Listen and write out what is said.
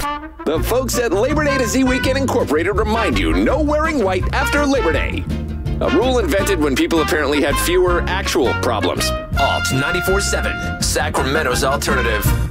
The folks at Labor Day to Z Weekend Incorporated remind you, no wearing white after Labor Day. A rule invented when people apparently had fewer actual problems. Alt 94.7, Sacramento's alternative.